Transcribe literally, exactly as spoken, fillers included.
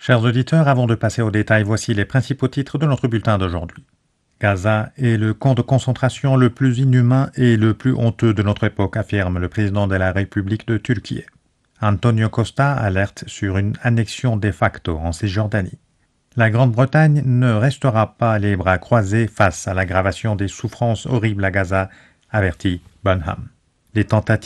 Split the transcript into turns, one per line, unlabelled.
Chers auditeurs, avant de passer aux détails, voici les principaux titres de notre bulletin d'aujourd'hui. Gaza est le camp de concentration le plus inhumain et le plus honteux de notre époque, affirme le président de la République de Turquie. Antonio Costa alerte sur une annexion de facto en Cisjordanie. La Grande-Bretagne ne restera pas les bras croisés face à l'aggravation des souffrances horribles à Gaza, avertit Bonham. Les tentatives